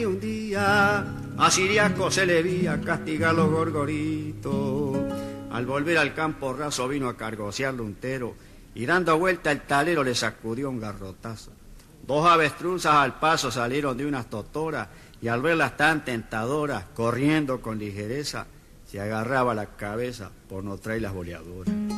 Un día a Siriaco se le vía castigar los gorgoritos. Al volver al campo raso vino a cargosearlo un tero y dando vuelta el talero le sacudió un garrotazo. Dos avestruzas al paso salieron de unas totoras y al verlas tan tentadoras, corriendo con ligereza, se agarraba la cabeza por no traer las boleadoras.